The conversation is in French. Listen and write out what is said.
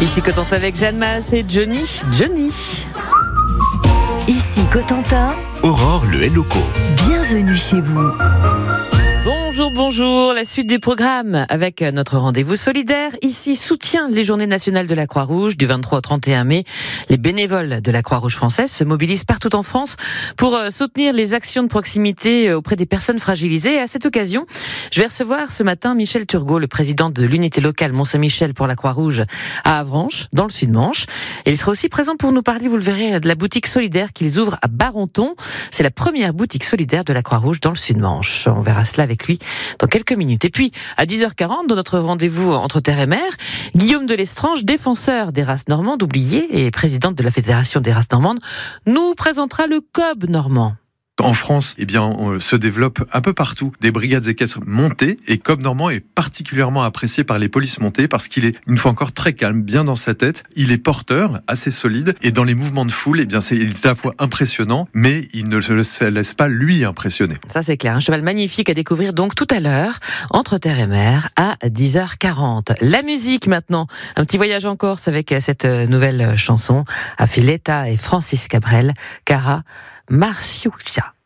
Ici Cotentin avec Jeanne Masse et Johnny. Ici Cotentin, Aurore le Helloco. Bienvenue chez vous. Bonjour, la suite des programmes avec notre rendez-vous solidaire. Ici, soutien les journées nationales de la Croix-Rouge du 23 au 31 mai. Les bénévoles de la Croix-Rouge française se mobilisent partout en France pour soutenir les actions de proximité auprès des personnes fragilisées. Et à cette occasion, je vais recevoir ce matin Michel Turgot, le président de l'unité locale Mont-Saint-Michel pour la Croix-Rouge à Avranches, dans le Sud-Manche. Et il sera aussi présent pour nous parler, vous le verrez, de la boutique solidaire qu'ils ouvrent à Barenton. C'est la première boutique solidaire de la Croix-Rouge dans le Sud-Manche. On verra cela avec lui dans quelques minutes. Et puis, à 10h40, dans notre rendez-vous entre terre et mer, Guillaume de Lestrange, défenseur des races normandes oubliées et présidente de la Fédération des races normandes, nous présentera le COB normand. En France, on se développe un peu partout des brigades équestres montées, et Cob Normand est particulièrement apprécié par les polices montées parce qu'il est une fois encore très calme, bien dans sa tête. Il est porteur, assez solide, il est dans les mouvements de foule, il est à la fois impressionnant, mais il ne se laisse pas lui impressionner. Ça c'est clair, un cheval magnifique à découvrir donc tout à l'heure, entre terre et mer, à 10h40. La musique maintenant, un petit voyage en Corse avec cette nouvelle chanson, Affiletta et Francis Cabrel, Cara Marciuccia.